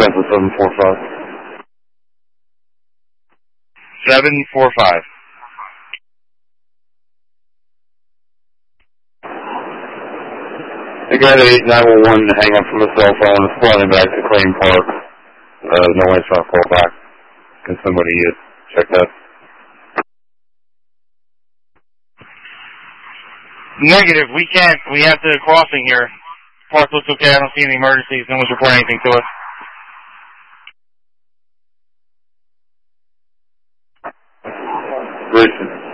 Delta 745. 745. I got 911 to hang up from the cell phone. It's flying back to Crane Park. No one's trying to call back. Can somebody check that? Negative. We can't. We have the crossing here. Park looks okay. I don't see any emergencies. No one's reporting anything to us. Grayson.